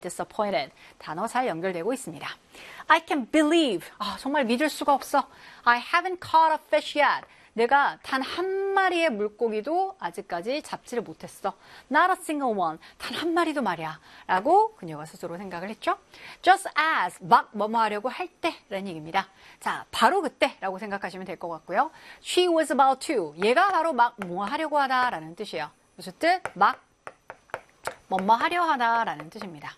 disappointed. 단어 잘 연결되고 있습니다. I can't believe. 정말 믿을 수가 없어. I haven't caught a fish yet. 내가 단 한 마리의 물고기도 아직까지 잡지를 못했어. Not a single one. 단 한 마리도 말이야. 라고 그녀가 스스로 생각을 했죠. Just as. 막 뭐뭐 하려고 할 때 라는 얘기입니다. 자, 바로 그때 라고 생각하시면 될 것 같고요. She was about to. 얘가 바로 막 뭐 하려고 하다 라는 뜻이에요. 무슨 뜻? 막 뭐뭐 하려 하다 라는 뜻입니다.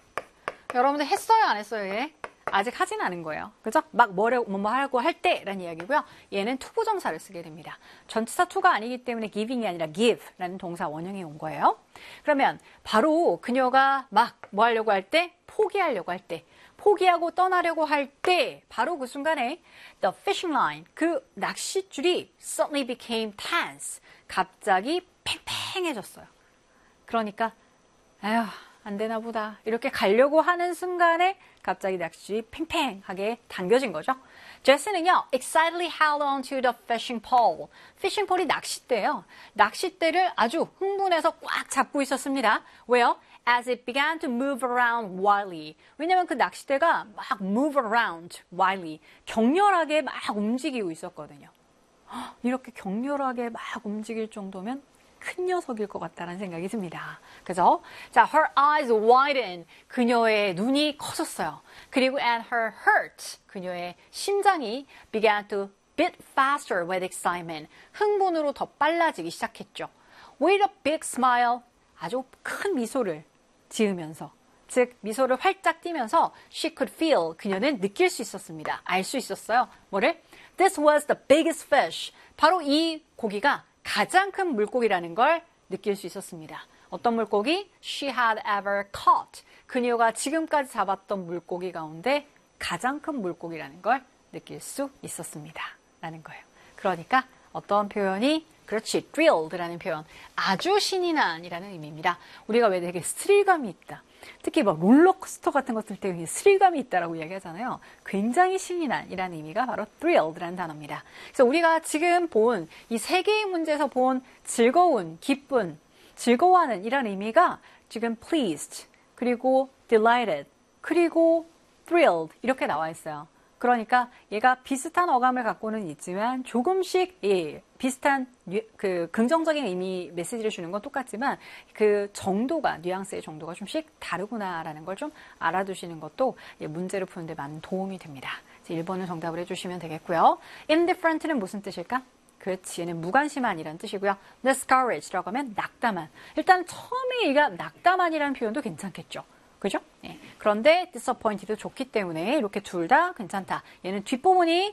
여러분들 했어요? 안 했어요? 얘? 아직 하진 않은 거예요. 그죠? 막 뭐뭐 하려고 할 때라는 이야기고요. 얘는 투부정사를 쓰게 됩니다. 전치사 to가 아니기 때문에 giving이 아니라 give라는 동사 원형이 온 거예요. 그러면 바로 그녀가 막 뭐 하려고 할 때? 포기하려고 할 때. 포기하고 떠나려고 할 때 바로 그 순간에 the fishing line, 그 낚싯줄이 suddenly became tense. 갑자기 팽팽해졌어요. 그러니까 아휴 안 되나 보다. 이렇게 가려고 하는 순간에 갑자기 낚싯줄이 팽팽하게 당겨진 거죠. 제스는요, excitedly held on to the fishing pole. fishing pole이 낚싯대예요. 낚싯대를 아주 흥분해서 꽉 잡고 있었습니다. 왜요? As it began to move around wildly. 왜냐면 그 낚싯대가 막 move around wildly. 격렬하게 막 움직이고 있었거든요. 이렇게 격렬하게 막 움직일 정도면 큰 녀석일 것 같다는 생각이 듭니다. 그죠? 자, her eyes widen. 그녀의 눈이 커졌어요. 그리고 and her heart. 그녀의 심장이 began to beat faster with excitement. 흥분으로 더 빨라지기 시작했죠. With a big smile. 아주 큰 미소를 지으면서. 즉, 미소를 활짝 띄면서 she could feel. 그녀는 느낄 수 있었습니다. 알 수 있었어요. 뭐를? This was the biggest fish. 바로 이 고기가 가장 큰 물고기라는 걸 느낄 수 있었습니다. 어떤 물고기? She had ever caught. 그녀가 지금까지 잡았던 물고기 가운데 가장 큰 물고기라는 걸 느낄 수 있었습니다. 라는 거예요. 그러니까 어떤 표현이? 그렇지, thrilled라는 표현. 아주 신이 난이라는 의미입니다. 우리가 왜 되게 스릴감이 있다. 특히 막 롤러코스터 같은 것들 때문에 스릴감이 있다라고 이야기하잖아요. 굉장히 신이 난이라는 의미가 바로 thrilled라는 단어입니다. 그래서 우리가 지금 본 이 세 개의 문제에서 본 즐거운, 기쁜, 즐거워하는 이라는 의미가 지금 pleased, 그리고 delighted, 그리고 thrilled 이렇게 나와 있어요. 그러니까 얘가 비슷한 어감을 갖고는 있지만 조금씩 비슷한 그 긍정적인 의미 메시지를 주는 건 똑같지만 그 정도가 뉘앙스의 정도가 좀씩 다르구나라는 걸 좀 알아두시는 것도 문제를 푸는데 많은 도움이 됩니다. 1번을 정답을 해주시면 되겠고요. indifferent는 무슨 뜻일까? 그렇지, 얘는 무관심한이라는 뜻이고요. discouraged라고 하면 낙담한. 일단 처음에 얘가 낙담한이라는 표현도 괜찮겠죠. 그죠? 네. 그런데 disappointed도 좋기 때문에 이렇게 둘 다 괜찮다. 얘는 뒷부분이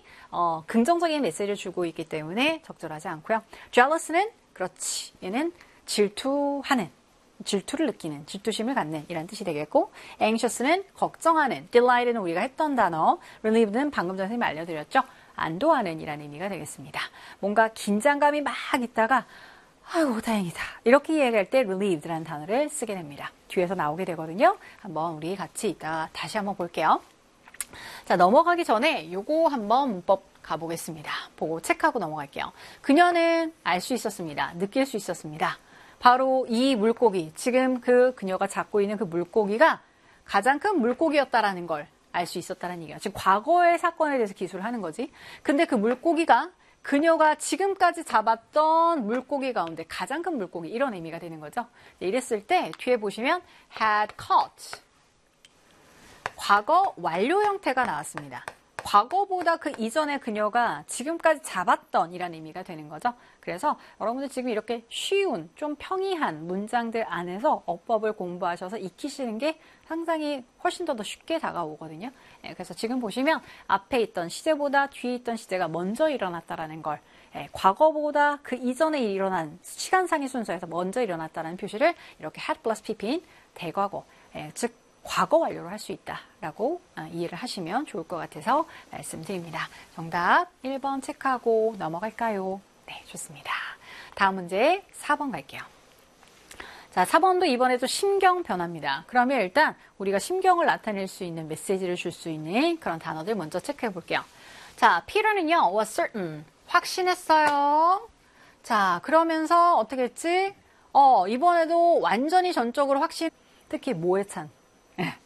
긍정적인 메시지를 주고 있기 때문에 적절하지 않고요. jealous는 그렇지. 얘는 질투하는, 질투를 느끼는, 질투심을 갖는 이란 뜻이 되겠고 anxious는 걱정하는, delight는 우리가 했던 단어, relieved는 방금 전에 선생님이 알려드렸죠. 안도하는 이라는 의미가 되겠습니다. 뭔가 긴장감이 막 있다가 아이고 다행이다. 이렇게 이야기할 때 relieved라는 단어를 쓰게 됩니다. 뒤에서 나오게 되거든요. 한번 우리 같이 이따 다시 한번 볼게요. 자, 넘어가기 전에 요거 한번 문법 가보겠습니다. 보고 체크하고 넘어갈게요. 그녀는 알 수 있었습니다. 느낄 수 있었습니다. 바로 이 물고기, 지금 그녀가 잡고 있는 그 물고기가 가장 큰 물고기였다라는 걸 알 수 있었다는 얘기예요. 지금 과거의 사건에 대해서 기술을 하는 거지. 근데 그 물고기가 그녀가 지금까지 잡았던 물고기 가운데 가장 큰 물고기 이런 의미가 되는 거죠. 이랬을 때 뒤에 보시면 had caught 과거 완료 형태가 나왔습니다. 과거보다 그 이전에 그녀가 지금까지 잡았던 이라는 의미가 되는 거죠. 그래서 여러분들 지금 이렇게 쉬운 좀 평이한 문장들 안에서 어법을 공부하셔서 익히시는 게 상당히 훨씬 더 쉽게 다가오거든요. 그래서 지금 보시면 앞에 있던 시제보다 뒤에 있던 시제가 먼저 일어났다라는 걸 과거보다 그 이전에 일어난 시간상의 순서에서 먼저 일어났다는 표시를 이렇게 had plus pp인 대과거, 즉 과거 완료로 할 수 있다라고 이해를 하시면 좋을 것 같아서 말씀드립니다. 정답 1번 체크하고 넘어갈까요? 네, 좋습니다. 다음 문제 4번 갈게요. 자, 4번도 이번에도 심경 변화입니다. 그러면 일단 우리가 심경을 나타낼 수 있는 메시지를 줄 수 있는 그런 단어들 먼저 체크해 볼게요. 자, Peter는요, was certain, 확신했어요. 자, 그러면서 어떻게 했지? 이번에도 완전히 전적으로 확신, 특히 뭐에 찬? 네.